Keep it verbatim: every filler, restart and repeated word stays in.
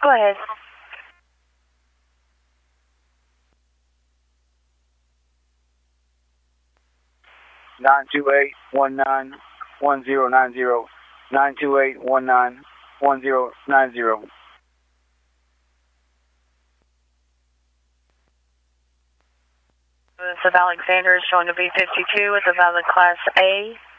Go ahead. nine two eight, one nine, one zero nine zero. nine two eight, one nine, one zero nine zero. This is Alexander is showing a B fifty-two with a valid Class A.